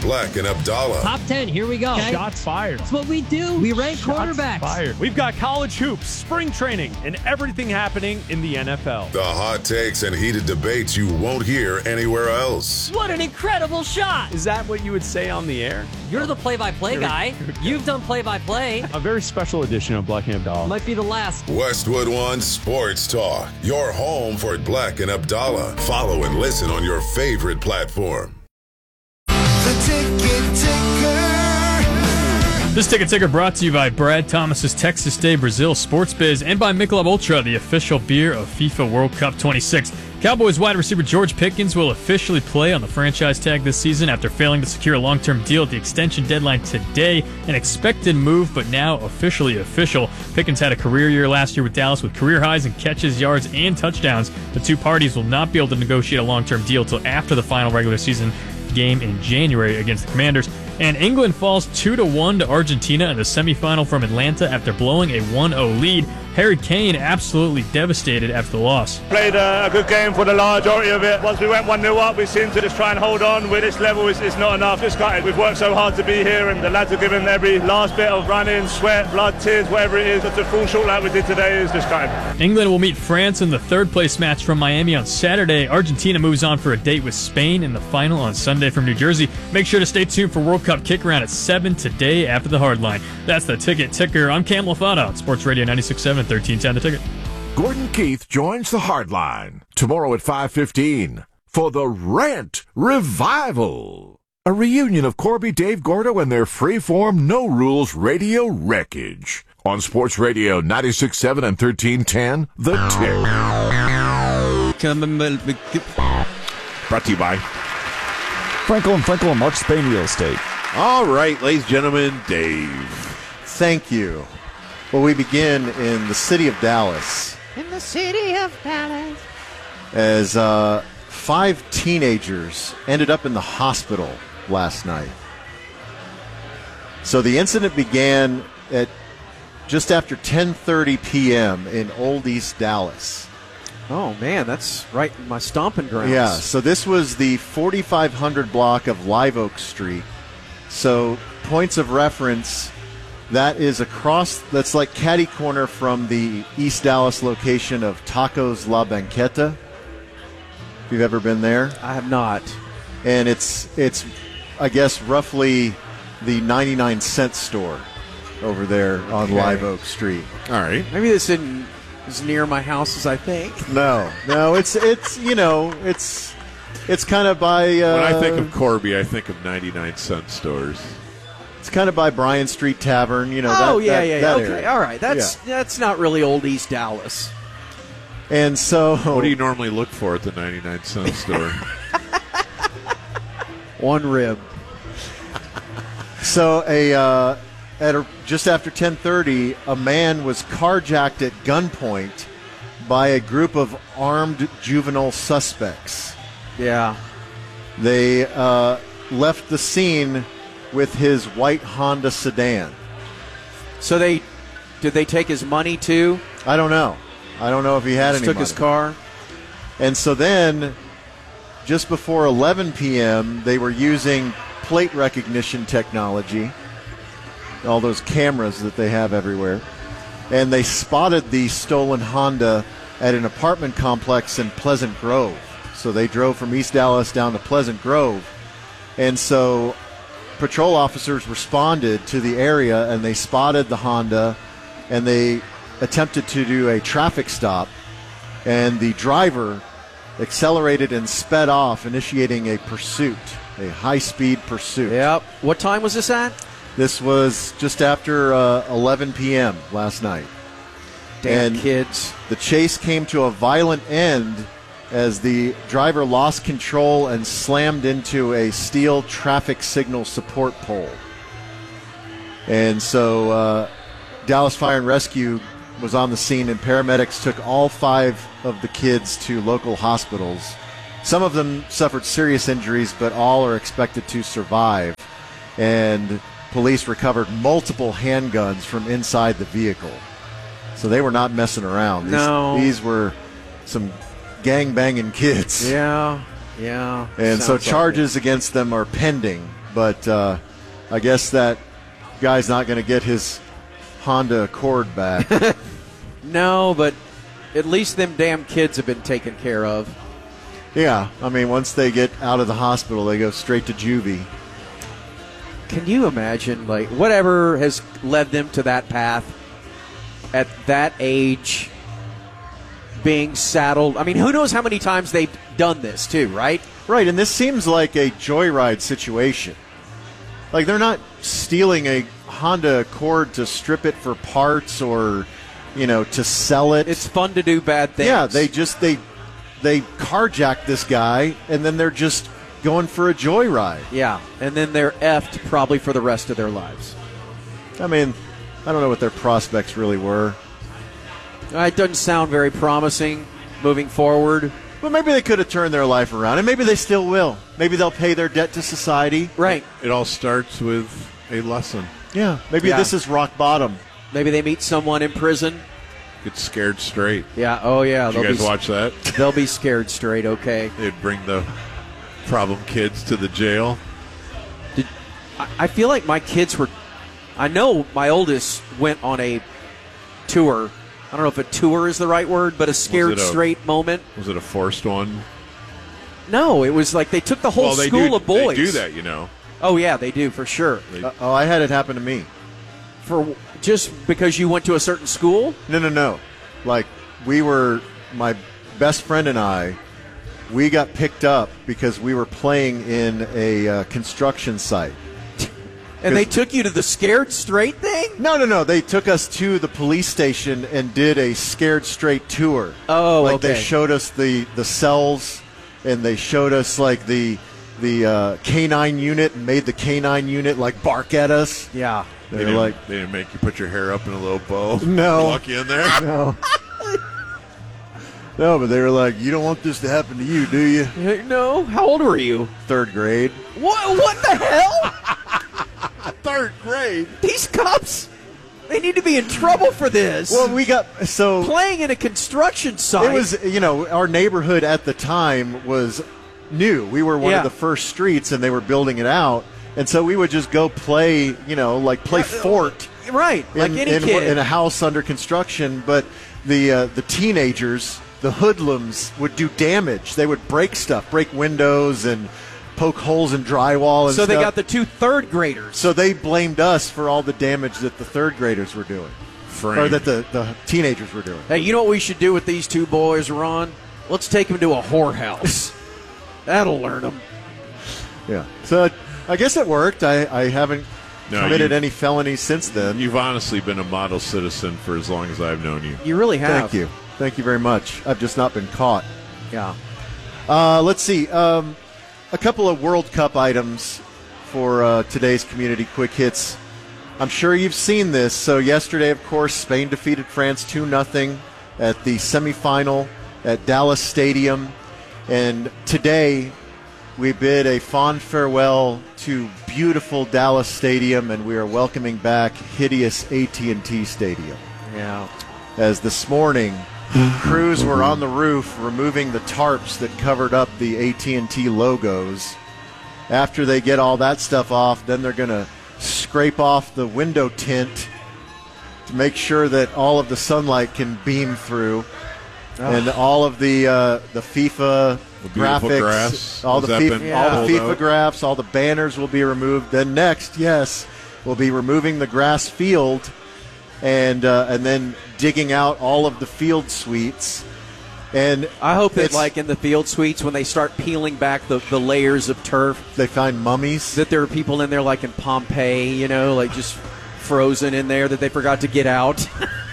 Black and Abdallah. Top 10, here we go. Okay. Shots fired. That's what we do. We rank quarterbacks. Fired. We've got college hoops, spring training, and everything happening in the NFL. The hot takes and heated debates you won't hear anywhere else. What an incredible shot. Is that what you would say on the air? You're the play-by-play guy. You've done play-by-play. A very special edition of Black and Abdallah. Might be the last. Westwood One Sports Talk. Your home for Black and Abdallah. Follow and listen on your favorite platform. The Ticket Ticker. This Ticket Ticker brought to you by Brad Thomas's Texas Day Brazil Sports Biz and by Michelob Ultra, the official beer of FIFA World Cup 26. Cowboys wide receiver George Pickens will officially play on the franchise tag this season after failing to secure a long-term deal at the extension deadline today. An expected move, but now officially official. Pickens had a career year last year with Dallas with career highs in catches, yards, and touchdowns. The two parties will not be able to negotiate a long-term deal till after the final regular season game in January against the Commanders. And England falls 2-1 to Argentina in the semifinal from Atlanta after blowing a 1-0 lead. Harry Kane absolutely devastated after the loss. Played a good game for the majority of it. Once we went 1-0 up, we seemed to just try and hold on. With this level, it's not enough. Just gutted. We've worked so hard to be here, and the lads have given every last bit of running, sweat, blood, tears, whatever it is. To fall short like we did today is just gutted. England will meet France in the third-place match from Miami on Saturday. Argentina moves on for a date with Spain in the final on Sunday from New Jersey. Make sure to stay tuned for World Cup kick-around at 7 today after the hardline. That's the Ticket Ticker. I'm Cam Lafata on Sports Radio 96.7, 1310 The Ticket. Gordon Keith joins the Hardline tomorrow at 5:15 for the Rant Revival, a reunion of Corby, Dave Gordo, and their freeform, no-rules radio wreckage on Sports Radio 96.7 and 1310 The Ticket. Brought to you by Frankel and Frankel and Mark Spain Real Estate. All right, ladies and gentlemen, Dave. Thank you. Well, we begin in the city of Dallas. In the city of Dallas. As 5 teenagers ended up in the hospital last night. So the incident began at just after 10:30 p.m. in Old East Dallas. Oh, man, that's right in my stomping grounds. Yeah, so this was the 4500 block of Live Oak Street. So points of reference, that is across, that's like catty corner from the East Dallas location of Tacos La Banqueta. If you've ever been there. I have not. And it's I guess, roughly the 99-cent store over there on Live Oak Street. All right. Maybe this isn't as near my house as I think. No, it's you know, it's kind of by... when I think of Corby, I think of 99-cent stores. It's kind of by Bryan Street Tavern, you know. Okay, area. all right. That's not really Old East Dallas. And so... What do you normally look for at the 99-cent store? One rib. So just after 10:30, a man was carjacked at gunpoint by a group of armed juvenile suspects. Yeah. They left the scene with his white Honda sedan. So did they take his money too? I don't know. I don't know if he had any took money. his car. And so then, just before 11 p.m., they were using plate recognition technology, all those cameras that they have everywhere, and they spotted the stolen Honda at an apartment complex in Pleasant Grove. So they drove from East Dallas down to Pleasant Grove. And so patrol officers responded to the area, and they spotted the Honda, and they attempted to do a traffic stop, and the driver accelerated and sped off, initiating a pursuit, a high-speed pursuit. Yep. What time was this at? This was just after 11 p.m. last night. Damn and kids. The chase came to a violent end as the driver lost control and slammed into a steel traffic signal support pole. And so Dallas Fire and Rescue was on the scene, and paramedics took all 5 of the kids to local hospitals. Some of them suffered serious injuries, but all are expected to survive. And police recovered multiple handguns from inside the vehicle. So they were not messing around. These were some gang-banging kids. Yeah. And so charges against them are pending, but I guess that guy's not going to get his Honda Accord back. No, but at least them damn kids have been taken care of. Yeah, I mean, once they get out of the hospital, they go straight to juvie. Can you imagine, like, whatever has led them to that path at that age, being saddled? I mean, who knows how many times they've done this, too, right? Right, and this seems like a joyride situation. Like, they're not stealing a Honda Accord to strip it for parts or, to sell it. It's fun to do bad things. Yeah, they carjack this guy, and then they're just going for a joyride. Yeah, and then they're effed probably for the rest of their lives. I mean, I don't know what their prospects really were. It doesn't sound very promising moving forward. But maybe they could have turned their life around, and maybe they still will. Maybe they'll pay their debt to society. Right. It all starts with a lesson. Yeah, maybe this is rock bottom. Maybe they meet someone in prison. Get scared straight. Yeah, oh yeah. Did you guys watch that? They'll be scared straight, okay. They'd bring the problem kids to the jail. I feel like my kids were... I know my oldest went on a tour. I don't know if a tour is the right word, but a scared straight moment. Was it a forced one? No, it was like they took the whole school of boys. They do that, Oh, yeah, they do, for sure. I had it happen to me. For just because you went to a certain school? No. Like, my best friend and I, we got picked up because we were playing in a construction site. And they took you to the scared straight thing? No. They took us to the police station and did a scared straight tour. Oh, like okay. They showed us the cells, and they showed us like the canine unit, and made the canine unit like bark at us. Yeah. They didn't make you put your hair up in a little bow. No. Walk you in there. No. No, but they were like, "You don't want this to happen to you, do you?" No. How old were you? 3rd grade. What the hell? 3rd grade. These cops, they need to be in trouble for this. Well, we got playing in a construction site. It was, our neighborhood at the time was new. We were one of the first streets, and they were building it out, and so we would just go play, play fort, right? Like any kid in a house under construction. But the teenagers, the hoodlums, would do damage. They would break stuff, break windows, and poke holes in drywall and so stuff. They got the 2 3rd graders. So they blamed us for all the damage that the 3rd graders were doing. Or that the teenagers were doing. Hey, you know what we should do with these 2 boys, Ron? Let's take them to a whorehouse. That'll learn them. Yeah. So I guess it worked. I haven't committed any felonies since then. You've honestly been a model citizen for as long as I've known you. You really have. Thank you. Thank you very much. I've just not been caught. Yeah. Let's see. A couple of World Cup items for today's Community Quick Hits. I'm sure you've seen this. So yesterday, of course, Spain defeated France 2-0 at the semifinal at Dallas Stadium. And today, we bid a fond farewell to beautiful Dallas Stadium, and we are welcoming back hideous AT&T Stadium. Yeah. As this morning, crews were on the roof removing the tarps that covered up the AT&T logos. After they get all that stuff off, then they're going to scrape off the window tint to make sure that all of the sunlight can beam through. And all of the FIFA graphics, grass. all the FIFA graphs, all the banners will be removed. Then next, we'll be removing the grass field and then digging out all of the field suites. And I hope that, like in the field suites, when they start peeling back the layers of turf, they find mummies. That there are people in there, like in Pompeii, like just frozen in there that they forgot to get out.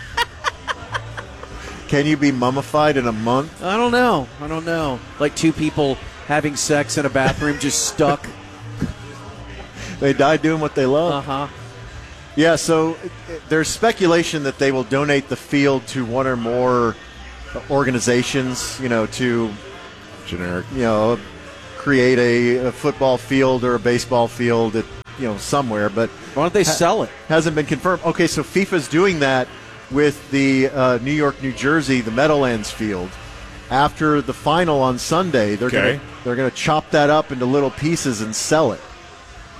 Can you be mummified in a month? I don't know. Like 2 people having sex in a bathroom, just stuck. They died doing what they love. Uh-huh. Yeah, so there's speculation that they will donate the field to one or more organizations, to generic, create a football field or a baseball field at, somewhere. But why don't they sell it? Hasn't been confirmed. Okay, so FIFA's doing that with the New York, New Jersey, the Meadowlands field. After the final on Sunday, they're going to chop that up into little pieces and sell it.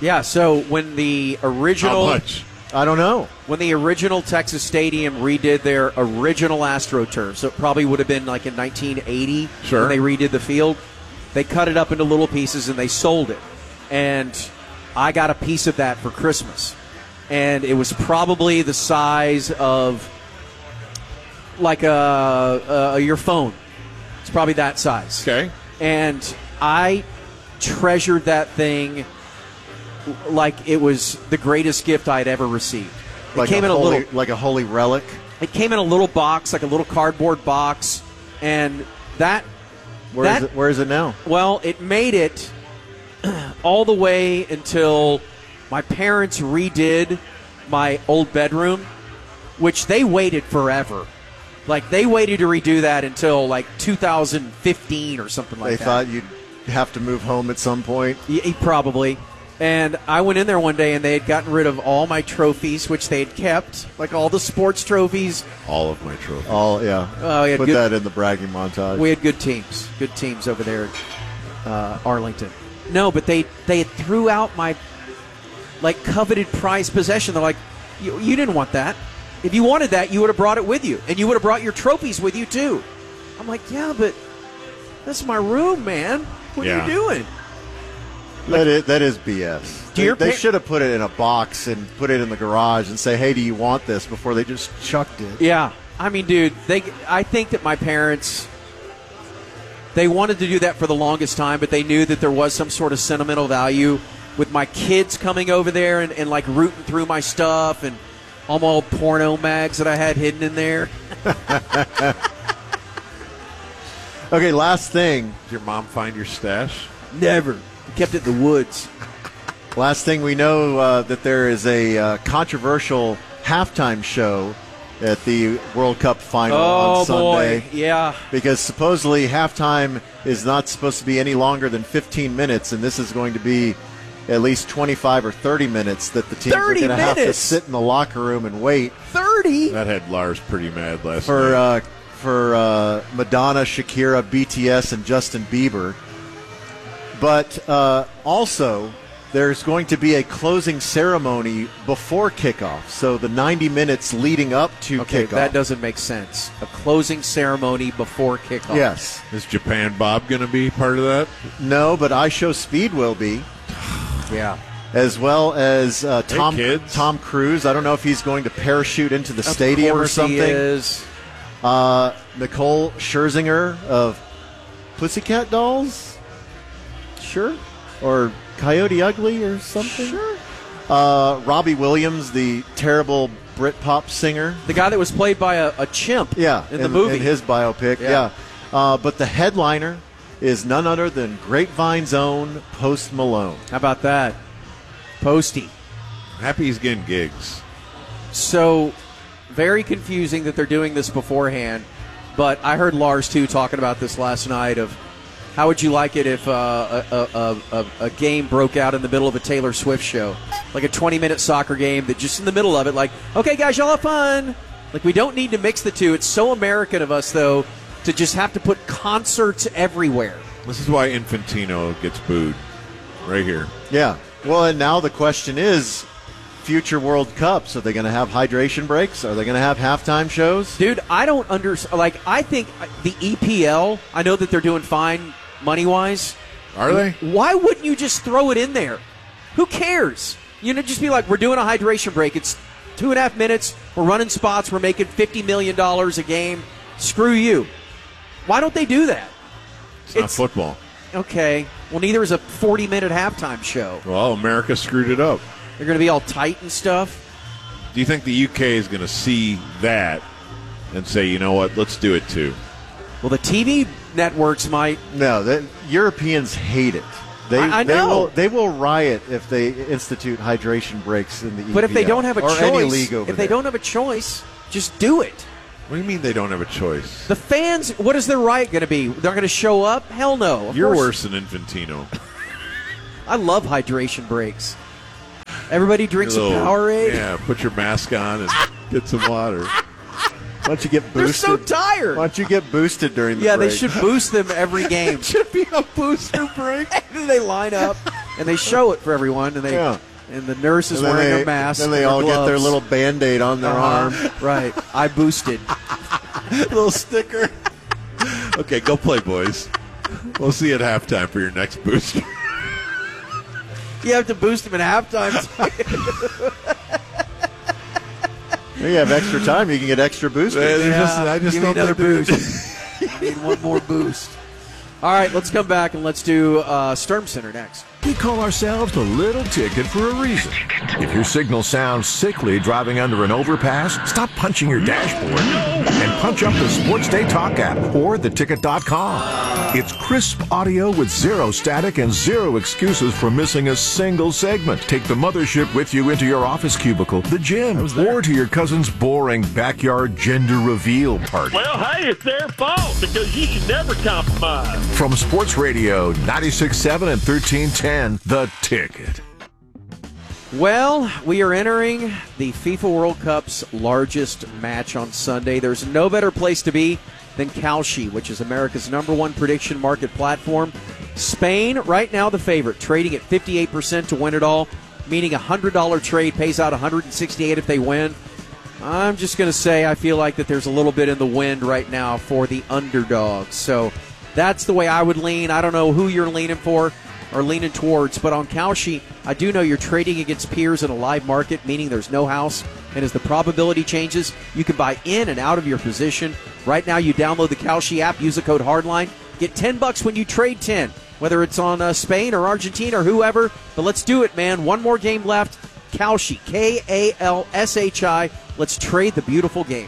Yeah, so when the original... How much? I don't know. When the original Texas Stadium redid their original AstroTurf, so it probably would have been like in 1980 Sure. when they redid the field, they cut it up into little pieces and they sold it. And I got a piece of that for Christmas. And it was probably the size of like your phone. It's probably that size. Okay. And I treasured that thing like it was the greatest gift I'd ever received. It came in a holy relic. It came in a little box, like a little cardboard box, and Where is it now? Well, it made it all the way until my parents redid my old bedroom, which they waited forever. Like, they waited to redo that until, like, 2015 or something like that. They thought you'd have to move home at some point? Probably. And I went in there one day, and they had gotten rid of all my trophies, which they had kept, like all the sports trophies. All of my trophies. Put that in the bragging montage. We had good teams over there at Arlington. No, but they threw out my, like, coveted prized possession. They're like, you didn't want that. If you wanted that, you would have brought it with you, and you would have brought your trophies with you too. I'm like, yeah, but that's my room, man. What are you doing? That is BS. They should have put it in a box and put it in the garage and say, hey, do you want this, before they just chucked it. Yeah. I mean, dude, I think that my parents, they wanted to do that for the longest time, but they knew that there was some sort of sentimental value with my kids coming over there and like rooting through my stuff and all my old porno mags that I had hidden in there. Okay, last thing. Did your mom find your stash? Never. Kept it in the woods. Last thing we know, that there is a controversial halftime show at the World Cup final on Sunday. Boy. Yeah. Because supposedly halftime is not supposed to be any longer than 15 minutes, and this is going to be at least 25 or 30 minutes that the teams are going to have to sit in the locker room and wait. 30? That had Lars pretty mad last night. For Madonna, Shakira, BTS, and Justin Bieber. But also, there's going to be a closing ceremony before kickoff. So the 90 minutes leading up to kickoff. That doesn't make sense. A closing ceremony before kickoff. Yes. Is Japan Bob going to be part of that? No, but I Show Speed will be. Yeah. As well as Tom Cruise. I don't know if he's going to parachute into the stadium or something. He is. Nicole Scherzinger of Pussycat Dolls. Sure. Or Coyote Ugly or something. Sure. Robbie Williams, the terrible Britpop singer. The guy that was played by a chimp in the movie. In his biopic, yeah. But the headliner is none other than Grapevine's own Post Malone. How about that? Posty. Happy he's getting gigs. So, very confusing that they're doing this beforehand. But I heard Lars, too, talking about this last night of how would you like it if a game broke out in the middle of a Taylor Swift show? Like a 20-minute soccer game that just in the middle of it, like, okay, guys, y'all have fun. Like, we don't need to mix the two. It's so American of us, though, to just have to put concerts everywhere. This is why Infantino gets booed right here. Yeah. Well, and now the question is, future World Cups, are they going to have hydration breaks? Are they going to have halftime shows? Dude, I don't understand. Like, I think the EPL, I know that they're doing fine money-wise. Are they? Why wouldn't you just throw it in there? Who cares? You know, just be like, we're doing a hydration break. It's 2.5 minutes. We're running spots. We're making $50 million a game. Screw you. Why don't they do that? It's not football. Okay. Well, neither is a 40-minute halftime show. Well, America screwed it up. They're going to be all tight and stuff. Do you think the UK is going to see that and say, you know what, let's do it too? Well, the TV networks might. No, the Europeans hate it. I know. They will riot if they institute hydration breaks in the EPL. But if they don't have a choice, any league over if they don't have a choice, just do it. What do you mean they don't have a choice? The fans, what is their riot going to be? They're going to show up? Hell no. You're worse than Infantino. I love hydration breaks. Everybody drinks a Powerade. Yeah, put your mask on and get some water. Why don't you get boosted? They're so tired. Why don't you get boosted during the break? Yeah, they should boost them every game. It should be a booster break. And then they line up. And they show it for everyone, and and the nurse is wearing a mask. Then they all get their little Band-Aid on their arm. Right. I boosted. Little sticker. Okay, go play, boys. We'll see you at halftime for your next booster. You have to boost them at halftime. You have extra time. You can get extra boosters. I just give me don't another think boost. I need one more boost. All right, let's come back and let's do Sturm Center next. We call ourselves the Little Ticket for a reason. If your signal sounds sickly driving under an overpass, stop punching your dashboard and punch up the Sports Day Talk app or theticket.com. It's crisp audio with zero static and zero excuses for missing a single segment. Take the mothership with you into your office cubicle, the gym, or to your cousin's boring backyard gender reveal party. Well, hey, it's their fault because you should never compromise. From Sports Radio 96.7 and 1310, The Ticket. Well, we are entering the FIFA World Cup's largest match on Sunday. There's no better place to be than Kalshi, which is America's #1 prediction market platform. Spain, right now the favorite, trading at 58% to win it all, meaning a $100 trade pays out $168 if they win. I'm just going to say I feel like that there's a little bit in the wind right now for the underdogs. So that's the way I would lean. I don't know who you're leaning for or leaning towards, but on Kalshi, I do know you're trading against peers in a live market, meaning there's no house, and as the probability changes, you can buy in and out of your position. Right now, you download the Kalshi app, use the code HARDLINE, get $10 when you trade 10, whether it's on Spain or Argentina or whoever, but let's do it, man. One more game left. Kalshi, Kalshi. Let's trade the beautiful game.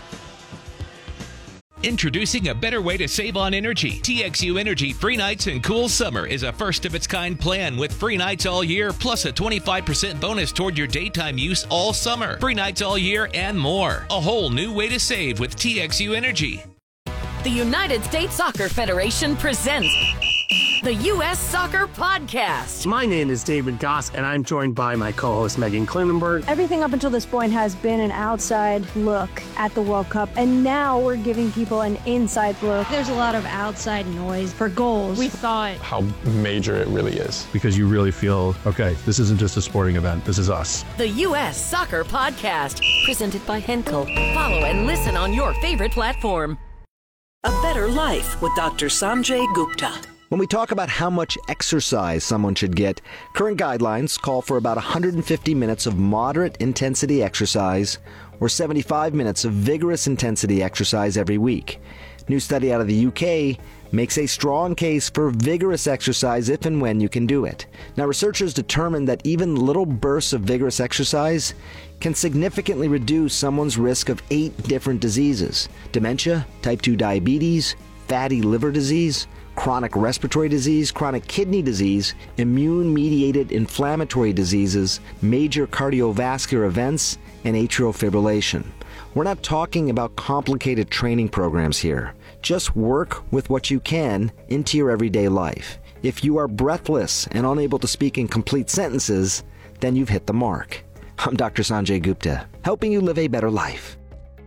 Introducing a better way to save on energy. TXU Energy Free Nights and Cool Summer is a first-of-its-kind plan with free nights all year, plus a 25% bonus toward your daytime use all summer. Free nights all year and more. A whole new way to save with TXU Energy. The United States Soccer Federation presents the U.S. Soccer Podcast. My name is David Goss, and I'm joined by my co-host Megan Klinenberg. Everything up until this point has been an outside look at the World Cup, and now we're giving people an inside look. There's a lot of outside noise for goals. We thought how major it really is. Because you really feel, okay, this isn't just a sporting event, this is us. The U.S. Soccer Podcast, presented by Henkel. Follow and listen on your favorite platform. A Better Life with Dr. Sanjay Gupta. When we talk about how much exercise someone should get, current guidelines call for about 150 minutes of moderate intensity exercise or 75 minutes of vigorous intensity exercise every week. New study out of the UK makes a strong case for vigorous exercise if and when you can do it. Now, researchers determined that even little bursts of vigorous exercise can significantly reduce someone's risk of 8 different diseases: dementia, type 2 diabetes, fatty liver disease, chronic respiratory disease, chronic kidney disease, immune-mediated inflammatory diseases, major cardiovascular events, and atrial fibrillation. We're not talking about complicated training programs here. Just work with what you can into your everyday life. If you are breathless and unable to speak in complete sentences, then you've hit the mark. I'm Dr. Sanjay Gupta, helping you live a better life.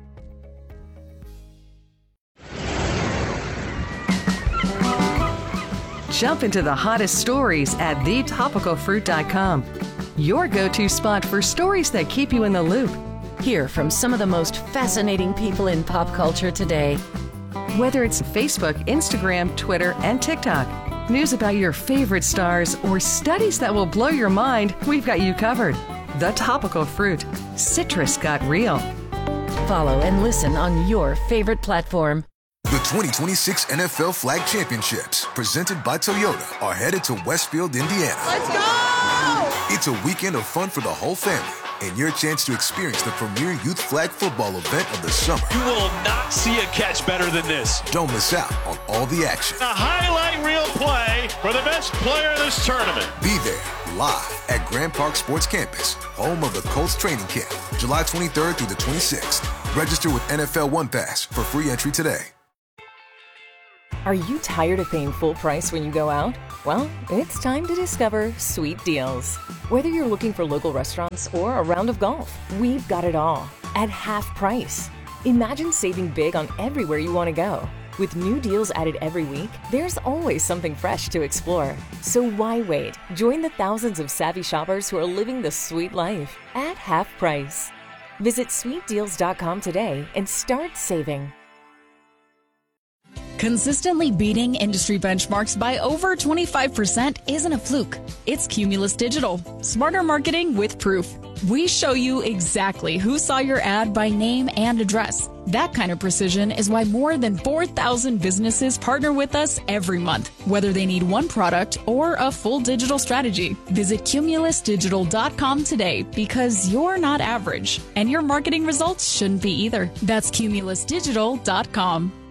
Jump into the hottest stories at thetopicalfruit.com. Your go-to spot for stories that keep you in the loop. Hear from some of the most fascinating people in pop culture today. Whether it's Facebook, Instagram, Twitter, and TikTok, news about your favorite stars, or studies that will blow your mind, we've got you covered. The Topical Fruit. Citrus got real. Follow and listen on your favorite platform. The 2026 NFL Flag Championships, presented by Toyota, are headed to Westfield, Indiana. Let's go! It's a weekend of fun for the whole family and your chance to experience the premier youth flag football event of the summer. You will not see a catch better than this. Don't miss out on all the action. A highlight reel play for the best player in this tournament. Be there live at Grand Park Sports Campus, home of the Colts training camp, July 23rd through the 26th. Register with NFL One Pass for free entry today. Are you tired of paying full price when you go out? Well, it's time to discover Sweet Deals. Whether you're looking for local restaurants or a round of golf, we've got it all at half price. Imagine saving big on everywhere you want to go. With new deals added every week, there's always something fresh to explore. So why wait? Join the thousands of savvy shoppers who are living the sweet life at half price. Visit sweetdeals.com today and start saving. Consistently beating industry benchmarks by over 25% isn't a fluke. It's Cumulus Digital. Smarter marketing with proof. We show you exactly who saw your ad by name and address. That kind of precision is why more than 4,000 businesses partner with us every month, whether they need one product or a full digital strategy. Visit cumulusdigital.com today because you're not average, and your marketing results shouldn't be either. That's cumulusdigital.com.